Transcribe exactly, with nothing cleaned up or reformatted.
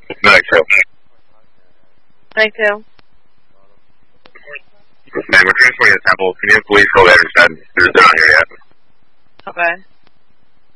Thank you. Thank you. Ma'am, we're transporting a sample. Can you please go there and send? They're not here yet. Okay.